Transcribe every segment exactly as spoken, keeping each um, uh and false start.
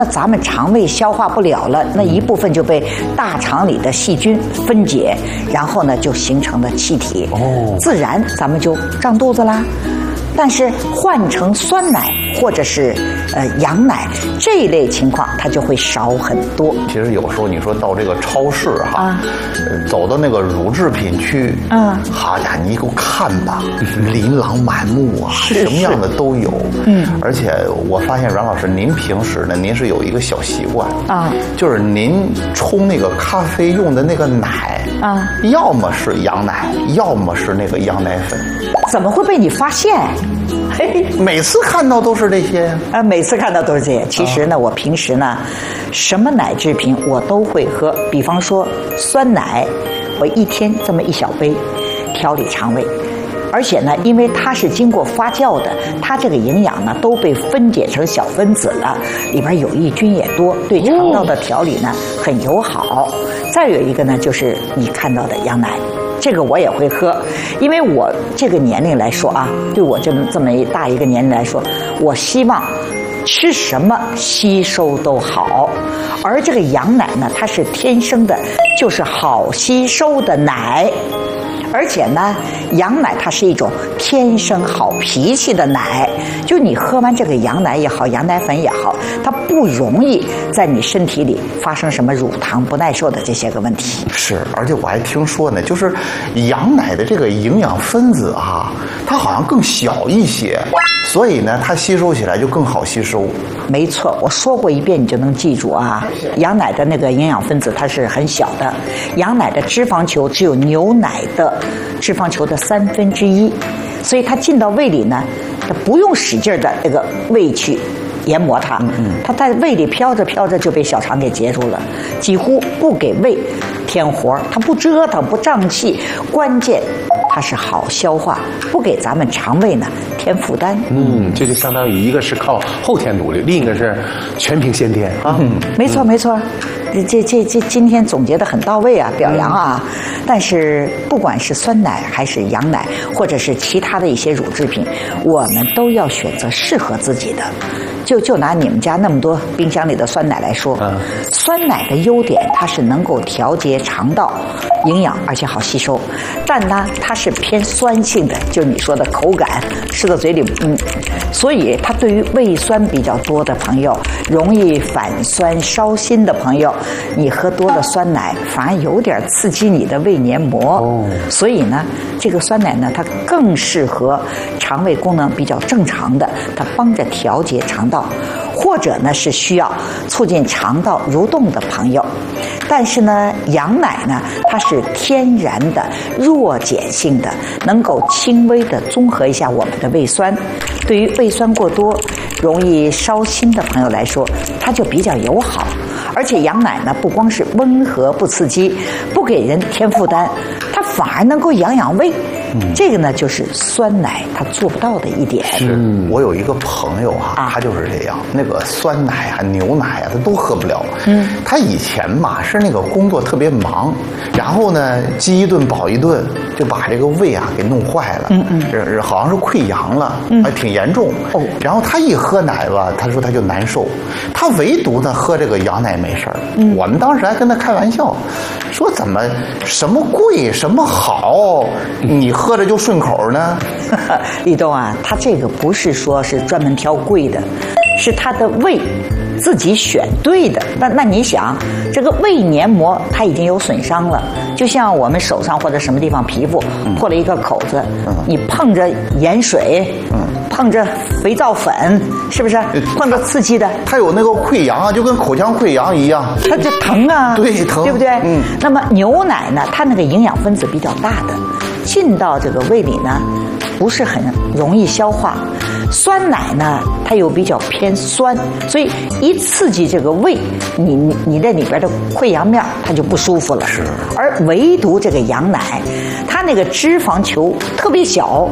那咱们肠胃消化不了了，那一部分就被大肠里的细菌分解，然后呢就形成了气体，哦，自然咱们就胀肚子啦。但是换成酸奶或者是呃羊奶这一类情况，它就会少很多。 其实有时候你说到这个超市哈， 啊， 走到那个乳制品区， 嗯， 好家伙，你给我看吧，琳琅满目啊，什么样的都有。 嗯， 而且我发现阮老师，您平时呢，您是有一个小习惯啊，就是您冲那个咖啡用的那个奶啊， 要么是羊奶，要么是那个羊奶粉。 怎么会被你发现？ 嘿，每次看到都是这些呀。 啊，每次看到都是这些。其实呢，我平时呢，什么奶制品我都会喝。比方说酸奶，我一天这么一小杯，调理肠胃。而且呢，因为它是经过发酵的，它这个营养呢都被分解成小分子了，里边有益菌也多，对肠道的调理呢很友好。再有一个呢，就是你看到的羊奶。这个我也会喝，因为我这个年龄来说啊，对我这么这么一大一个年龄来说，我希望吃什么吸收都好，而这个羊奶呢，它是天生的，就是好吸收的奶。而且呢，羊奶它是一种天生好脾气的奶，就你喝完这个羊奶也好，羊奶粉也好，它不容易在你身体里发生什么乳糖不耐受的这些个问题。 是，而且我还听说呢，就是羊奶的这个营养分子啊，它好像更小一些，所以呢，它吸收起来就更好吸收。 没错，我说过一遍你就能记住啊。羊奶的那个营养分子它是很小的，羊奶的脂肪球只有牛奶的脂肪球的三分之一，所以它进到胃里呢，它不用使劲的这个胃去研磨它，它在胃里飘着飘着就被小肠给截住了，几乎不给胃添活，它不折腾不胀气，关键它是好消化，不给咱们肠胃呢添负担。 嗯，这就相当于一个是靠后天努力，另一个是全凭先天啊。 嗯，没错没错，这这这今天总结的很到位啊，表扬啊。嗯、但是不管是酸奶还是羊奶，或者是其他的一些乳制品，我们都要选择适合自己的。就就拿你们家那么多冰箱里的酸奶来说，嗯、酸奶的优点它是能够调节肠道营养，而且好吸收，但呢它是偏酸性的，就你说的口感，吃到嘴里，嗯，所以它对于胃酸比较多的朋友，容易反酸烧心的朋友，你喝多了酸奶反而有点刺激你的胃黏膜，哦、所以呢，这个酸奶呢，它更适合肠胃功能比较正常的，它帮着调节肠道，或者呢是需要促进肠道蠕动的朋友。但是呢，羊奶呢，它是天然的、弱碱性的，能够轻微的综合一下我们的胃酸。对于胃酸过多、容易烧心的朋友来说，它就比较友好。而且羊奶呢，不光是温和不刺激，不给人添负担，它反而能够养养胃。嗯、这个呢，就是酸奶它做不到的一点。 是，我有一个朋友啊，他就是这样，那个酸奶啊、牛奶啊，他都喝不了。嗯，他以前嘛是那个工作特别忙，然后呢饥一顿饱一顿，就把这个胃啊给弄坏了。嗯嗯，好像是溃疡了，嗯、还挺严重。哦，然后他一喝奶吧，他说他就难受，他唯独呢喝这个羊奶没事儿。嗯，我们当时还跟他开玩笑，说怎么什么贵什么好，你喝着就顺口呢？ 立冬啊，他这个不是说是专门挑贵的，是他的胃自己选对的。那那你想，这个胃黏膜它已经有损伤了，就像我们手上或者什么地方皮肤破了一个口子，嗯、你碰着盐水，嗯、碰着肥皂粉，是不是碰着刺激的？ 它有那个溃疡啊，就跟口腔溃疡一样， 它就疼啊， 对，疼， 对不对？嗯。那么牛奶呢，它那个营养分子比较大的，进到这个胃里呢，不是很容易消化。酸奶呢，它又比较偏酸，所以一刺激这个胃，你你你这里边的溃疡面它就不舒服了。是。而唯独这个羊奶，它那个脂肪球特别小，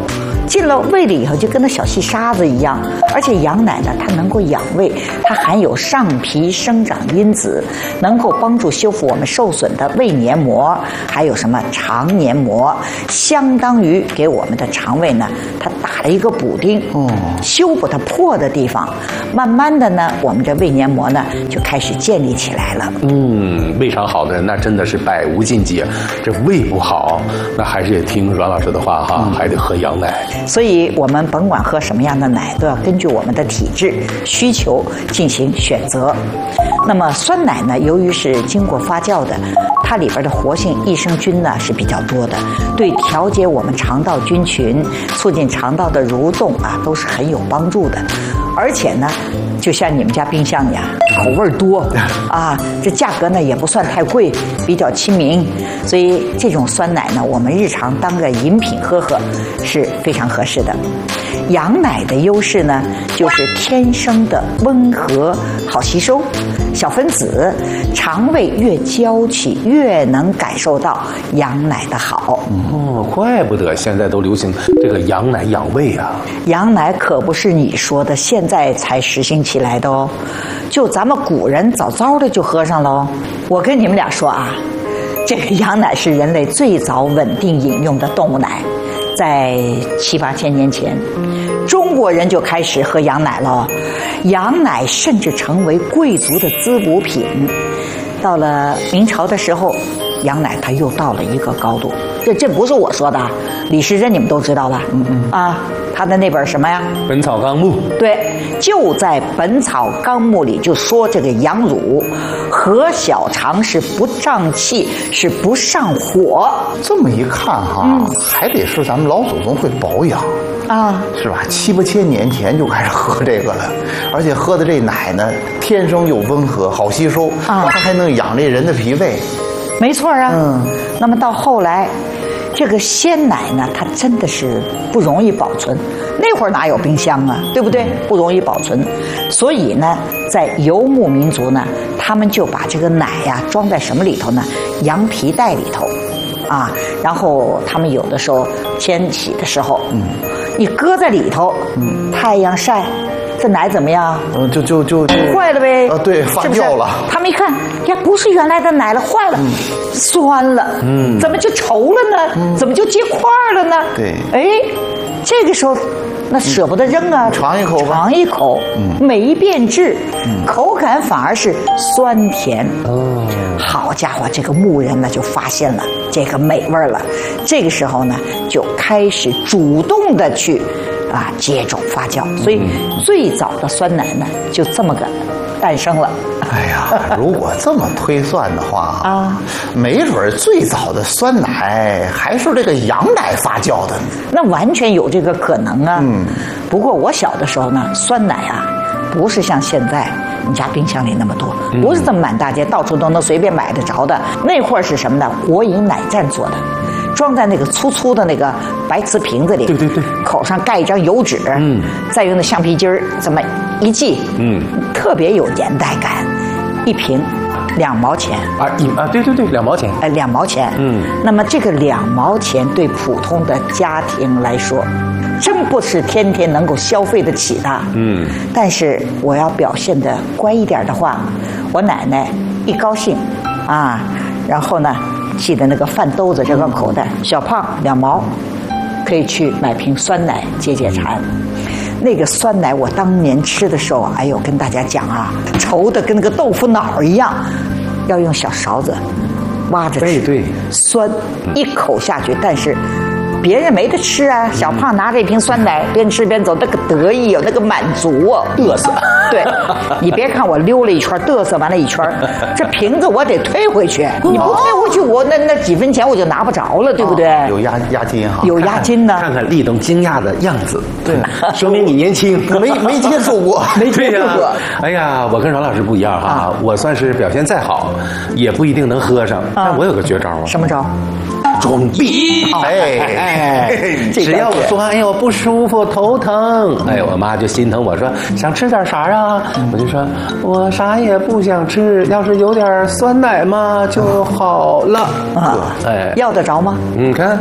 进了胃里以后就跟那小细沙子一样。而且羊奶呢，它能够养胃，它含有上皮生长因子，能够帮助修复我们受损的胃黏膜，还有什么肠黏膜，相当于给我们的肠胃呢，它打了一个补丁，哦，修补它破的地方。慢慢的呢，我们这胃黏膜呢就开始建立起来了。 嗯，胃肠好的人那真的是百无禁忌。这胃不好，那还是得听阮老师的话哈，嗯、还得喝羊奶。 所以我们甭管喝什么样的奶，都要根据我们的体质需求进行选择。那么酸奶呢，由于是经过发酵的，它里边的活性益生菌呢是比较多的，对调节我们肠道菌群、促进肠道的蠕动啊，都是很有帮助的。而且呢，就像你们家冰箱一样，口味多啊，这价格呢也不算太贵，比较亲民，所以这种酸奶呢，我们日常当个饮品喝喝是非常合适的。羊奶的优势呢，就是天生的温和、好吸收，小分子，肠胃越娇气，越能感受到羊奶的好。 哦，怪不得现在都流行这个羊奶养胃啊！ 羊奶可不是你说的现在才实行起来的哦，就咱们古人早早的就喝上了哦。我跟你们俩说啊，这个羊奶是人类最早稳定饮用的动物奶，在七八千年前，中国人就开始喝羊奶了。羊奶甚至成为贵族的滋补品。到了明朝的时候，羊奶它又到了一个高度。这这不是我说的，李时珍你们都知道吧？嗯嗯啊，他的那本什么呀？ 《本草纲目》。 对，就在《本草纲目》里就说这个羊乳和小肠是不胀气，是不上火。 这么一看哈，嗯、还得是咱们老祖宗会保养啊，是吧？七八千年前就开始喝这个了，而且喝的这奶呢，天生又温和，好吸收啊，它还能养这人的脾胃。 没错啊，嗯，那么到后来，这个鲜奶呢，它真的是不容易保存。那会儿哪有冰箱啊，对不对？不容易保存，所以呢，在游牧民族呢，他们就把这个奶呀装在什么里头呢？羊皮袋里头，啊，然后他们有的时候迁徙的时候，嗯，你搁在里头，嗯，太阳晒。这奶怎么样？ 嗯，就就就坏了呗。 啊，对，发酵了。 他们一看，呀，不是原来的奶了，坏了，嗯、酸了，嗯，怎么就稠了呢？嗯、怎么就结块了呢？ 对， 哎，这个时候，那舍不得扔啊， 尝一口吧， 尝一口，嗯，没变质，嗯，口感反而是酸甜。哦，好家伙，这个牧人呢就发现了这个美味了，这个时候呢就开始主动的去。啊，接种发酵，所以最早的酸奶呢，就这么个诞生了。 哎呀，如果这么推算的话啊，没准最早的酸奶还是这个羊奶发酵的， 那完全有这个可能啊。嗯，不过我小的时候呢，酸奶啊，不是像现在你家冰箱里那么多，不是这么满大街到处都能随便买得着的。那会儿是什么呢？国营奶站做的。装在那个粗粗的那个白瓷瓶子里， 对对对， 口上盖一张油纸，嗯，再用那橡皮筋儿这么一系，嗯，特别有年代感。一瓶两毛钱啊，一啊，对对对，两毛钱， 哎，两毛钱，嗯。那么这个两毛钱对普通的家庭来说，真不是天天能够消费得起的，嗯。但是我要表现得乖一点的话，我奶奶一高兴，啊，然后呢。记得那个饭兜子这个口袋，小胖两毛，可以去买瓶酸奶解解馋。那个酸奶我当年吃的时候，哎呦，跟大家讲啊，稠的跟那个豆腐脑一样，要用小勺子挖着吃， 对对， 酸一口下去，但是。别人没得吃啊，小胖拿着一瓶酸奶边吃边走，那个得意哦，那个满足哦， 嘚瑟。 对，你别看我溜了一圈，嘚瑟完了一圈，这瓶子我得退回去，你不退回去，我那那几分钱我就拿不着了，对不对？ 有押押金哈， 有押金呢。 看看立冬惊讶的样子，对，说明你年轻， 没没接触过， 没接触过。 哎呀，我跟阮老师不一样哈，我算是表现再好，也不一定能喝上，但我有个绝招啊。 什么招？ 装逼！哎哎，只要我说哎呦不舒服头疼，哎我妈就心疼我说想吃点啥啊？我就说我啥也不想吃，要是有点酸奶嘛就好了。啊， 哎，要得着吗？ 你看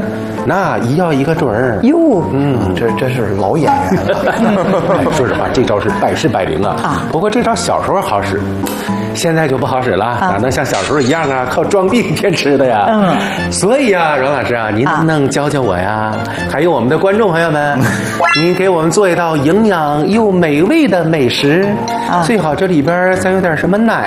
那一要一个准儿。 哟， 嗯，这这是老演员了。 说实话，这招是百试百灵啊。 啊不过这招小时候好使，现在就不好使了，哪能像小时候一样啊，靠装病骗吃的呀？嗯。所以啊，阮老师啊，您能不能教教我呀？还有我们的观众朋友们，您给我们做一道营养又美味的美食，最好这里边再有点什么奶